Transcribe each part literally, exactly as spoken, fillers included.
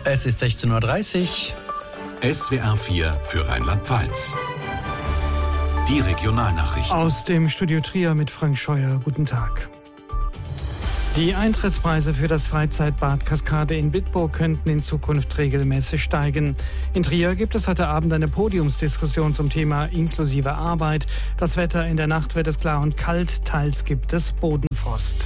Es ist sechzehn Uhr dreißig. S W R vier für Rheinland-Pfalz. Die Regionalnachrichten. Aus dem Studio Trier mit Frank Scheuer. Guten Tag. Die Eintrittspreise für das Freizeitbad Kaskade in Bitburg könnten in Zukunft regelmäßig steigen. In Trier gibt es heute Abend eine Podiumsdiskussion zum Thema inklusive Arbeit. Das Wetter: in der Nacht wird es klar und kalt, teils gibt es Bodenfrost.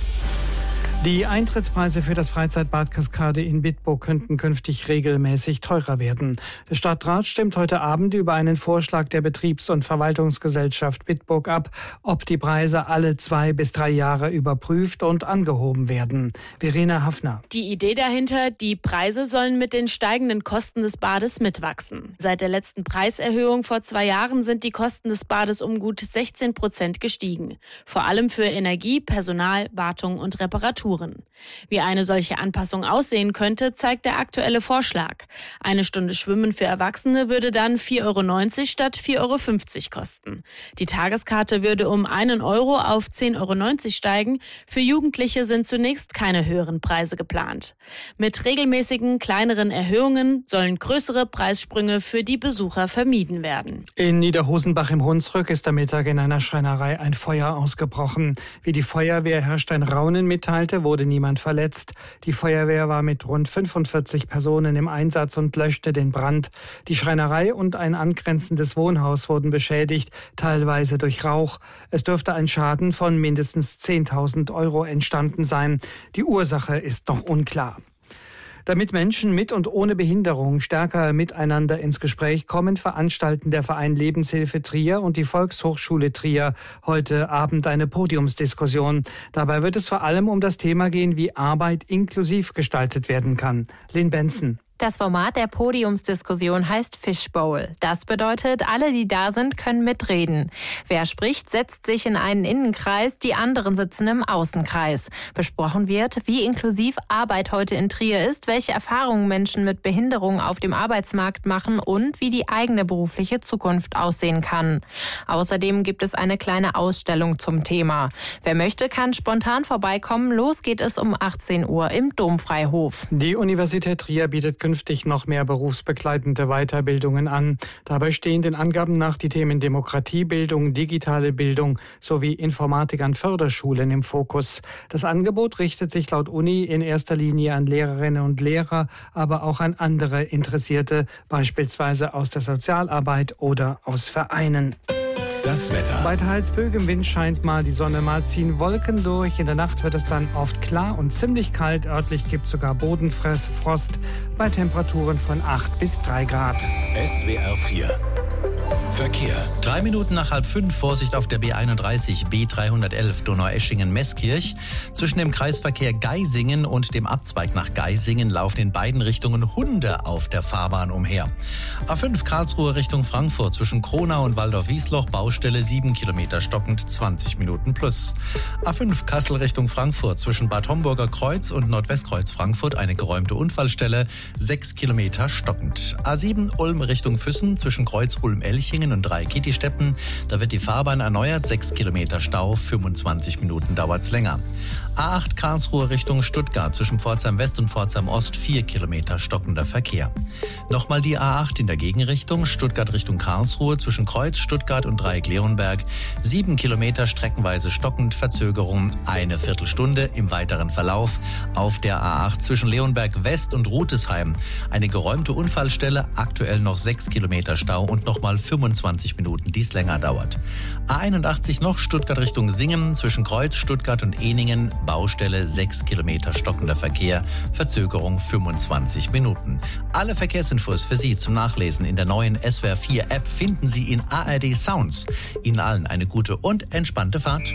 Die Eintrittspreise für das Freizeitbad Kaskade in Bitburg könnten künftig regelmäßig teurer werden. Der Stadtrat stimmt heute Abend über einen Vorschlag der Betriebs- und Verwaltungsgesellschaft Bitburg ab, ob die Preise alle zwei bis drei Jahre überprüft und angehoben werden. Verena Hafner. Die Idee dahinter: die Preise sollen mit den steigenden Kosten des Bades mitwachsen. Seit der letzten Preiserhöhung vor zwei Jahren sind die Kosten des Bades um gut sechzehn Prozent gestiegen. Vor allem für Energie, Personal, Wartung und Reparatur. Wie eine solche Anpassung aussehen könnte, zeigt der aktuelle Vorschlag. Eine Stunde Schwimmen für Erwachsene würde dann vier Euro neunzig statt vier Euro fünfzig kosten. Die Tageskarte würde um einen Euro auf zehn Euro neunzig steigen. Für Jugendliche sind zunächst keine höheren Preise geplant. Mit regelmäßigen kleineren Erhöhungen sollen größere Preissprünge für die Besucher vermieden werden. In Niederhosenbach im Hunsrück ist am Mittag in einer Schreinerei ein Feuer ausgebrochen. Wie die Feuerwehr Herrstein Raunen mitteilte, wurde niemand verletzt. Die Feuerwehr war mit rund fünfundvierzig Personen im Einsatz und löschte den Brand. Die Schreinerei und ein angrenzendes Wohnhaus wurden beschädigt, teilweise durch Rauch. Es dürfte ein Schaden von mindestens zehntausend Euro entstanden sein. Die Ursache ist noch unklar. Damit Menschen mit und ohne Behinderung stärker miteinander ins Gespräch kommen, veranstalten der Verein Lebenshilfe Trier und die Volkshochschule Trier heute Abend eine Podiumsdiskussion. Dabei wird es vor allem um das Thema gehen, wie Arbeit inklusiv gestaltet werden kann. Lynn Benson. Das Format der Podiumsdiskussion heißt Fishbowl. Das bedeutet, alle, die da sind, können mitreden. Wer spricht, setzt sich in einen Innenkreis, die anderen sitzen im Außenkreis. Besprochen wird, wie inklusiv Arbeit heute in Trier ist, welche Erfahrungen Menschen mit Behinderung auf dem Arbeitsmarkt machen und wie die eigene berufliche Zukunft aussehen kann. Außerdem gibt es eine kleine Ausstellung zum Thema. Wer möchte, kann spontan vorbeikommen. Los geht es um achtzehn Uhr im Domfreihof. Die Universität Trier bietet künftig noch mehr berufsbegleitende Weiterbildungen an. Dabei stehen den Angaben nach die Themen Demokratiebildung, digitale Bildung sowie Informatik an Förderschulen im Fokus. Das Angebot richtet sich laut Uni in erster Linie an Lehrerinnen und Lehrer, aber auch an andere Interessierte, beispielsweise aus der Sozialarbeit oder aus Vereinen. Das Wetter. Bei teils böigem Wind scheint mal die Sonne, mal ziehen Wolken durch. In der Nacht wird es dann oft klar und ziemlich kalt. Örtlich gibt es sogar Bodenfrost bei Temperaturen von acht bis drei Grad. S W R vier. Verkehr. Drei Minuten nach halb fünf, Vorsicht auf der B einunddreißig, B dreihundertelf Donaueschingen-Meßkirch. Zwischen dem Kreisverkehr Geisingen und dem Abzweig nach Geisingen laufen in beiden Richtungen Hunde auf der Fahrbahn umher. A fünf Karlsruhe Richtung Frankfurt, zwischen Kronau und Waldorf-Wiesloch, Baustelle sieben Kilometer stockend, zwanzig Minuten plus. A fünf Kassel Richtung Frankfurt, zwischen Bad Homburger Kreuz und Nordwestkreuz Frankfurt, eine geräumte Unfallstelle, sechs Kilometer stockend. A sieben Ulm Richtung Füssen, zwischen Kreuz Ulm-Elchingen und Drei-Kiti-Steppen. Da wird die Fahrbahn erneuert, sechs Kilometer Stau, fünfundzwanzig Minuten dauert's länger. A acht Karlsruhe Richtung Stuttgart, zwischen Pforzheim West und Pforzheim Ost, vier Kilometer stockender Verkehr. Nochmal die A acht in der Gegenrichtung, Stuttgart Richtung Karlsruhe, zwischen Kreuz, Stuttgart und Dreieck-Leonberg, sieben Kilometer streckenweise stockend, Verzögerung eine Viertelstunde im weiteren Verlauf. Auf der A acht zwischen Leonberg West und Rutesheim eine geräumte Unfallstelle, aktuell noch sechs Kilometer Stau und nochmal fünfundzwanzig Minuten, die es länger dauert. A einundachtzig noch Stuttgart Richtung Singen, zwischen Kreuz, Stuttgart und Ehningen, Baustelle sechs Kilometer stockender Verkehr, Verzögerung fünfundzwanzig Minuten. Alle Verkehrsinfos für Sie zum Nachlesen in der neuen S W R vier App finden Sie in A R D Sounds. Ihnen allen eine gute und entspannte Fahrt.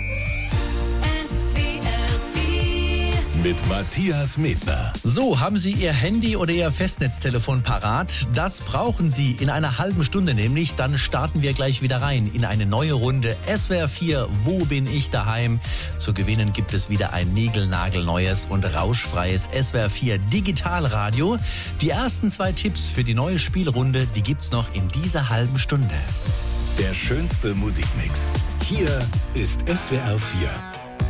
Mit Matthias Medner. So, haben Sie Ihr Handy oder Ihr Festnetztelefon parat? Das brauchen Sie in einer halben Stunde nämlich. Dann starten wir gleich wieder rein in eine neue Runde S W R vier. Wo bin ich daheim? Zu gewinnen gibt es wieder ein niegelnagelneues und rauschfreies S W R vier Digitalradio. Die ersten zwei Tipps für die neue Spielrunde, die gibt's noch in dieser halben Stunde. Der schönste Musikmix. Hier ist S W R vier.